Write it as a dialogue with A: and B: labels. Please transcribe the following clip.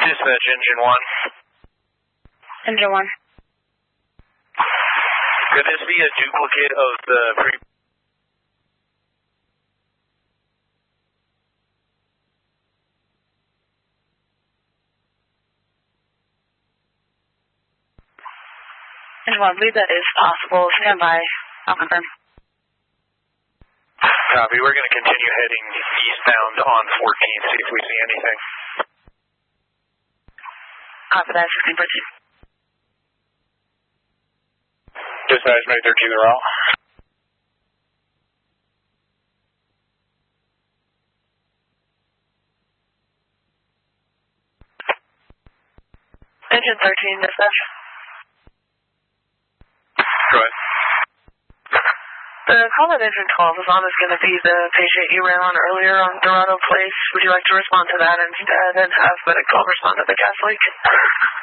A: Dispatch, Engine 1.
B: Engine 1.
A: Could this be a duplicate of the
B: Engine 1, I believe that is possible. Stand by. I'll confirm.
A: Copy. We're going to continue heading eastbound on 14th, see if we see anything.
B: Copy that, 1614.
A: Dispatch, make 13 the route.
B: Engine 13, dispatch.
A: Go ahead.
B: The call at Engine 12 is on is going to be the patient you ran on earlier on Dorado Place. Would you like to respond to that instead and have medical respond to the gas leak?